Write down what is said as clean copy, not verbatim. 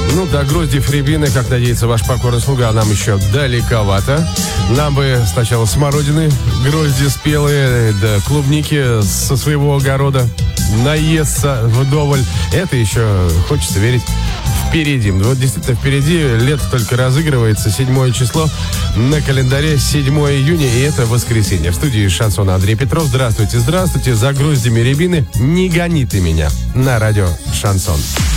Ну, до гроздев рябины, как надеется ваш покорный слуга, нам еще далековато. Нам бы сначала смородины, грозди спелые, да клубники со своего огорода, наесться вдоволь. Это еще, хочется верить, впереди. Вот действительно впереди, лето только разыгрывается, 7 число, на календаре 7 июня, и это воскресенье. В студии Шансона Андрей Петров. Здравствуйте, здравствуйте. За гроздями рябины не гони ты меня на радио Шансон.